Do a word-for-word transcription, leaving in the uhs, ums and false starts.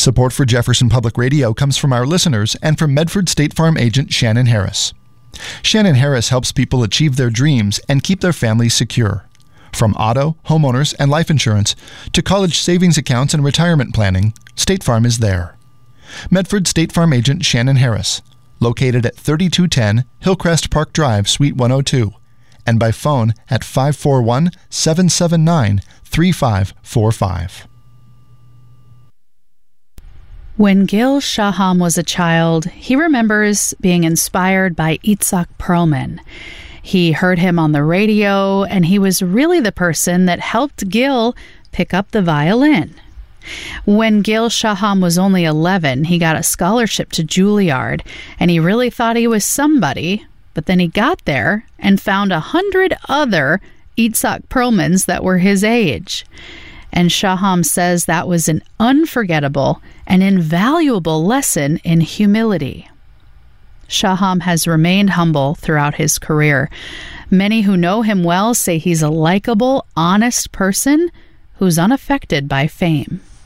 Support for Jefferson Public Radio comes from our listeners and from Medford State Farm agent Shannon Harris. Shannon Harris helps people achieve their dreams and keep their families secure. From auto, homeowners, and life insurance to college savings accounts and retirement planning, State Farm is there. Medford State Farm agent Shannon Harris, located at thirty-two ten Hillcrest Park Drive, Suite one oh two, and by phone at five four one, seven seven nine, three five four five. When Gil Shaham was a child, he remembers being inspired by Itzhak Perlman. He heard him on the radio, and he was really the person that helped Gil pick up the violin. When Gil Shaham was only eleven, he got a scholarship to Juilliard, and he really thought he was somebody, but then he got there and found a hundred other Itzhak Perlmans that were his age. And Shaham says that was an unforgettable and invaluable lesson in humility. Shaham has remained humble throughout his career. Many who know him well say he's a likable, honest person who's unaffected by fame.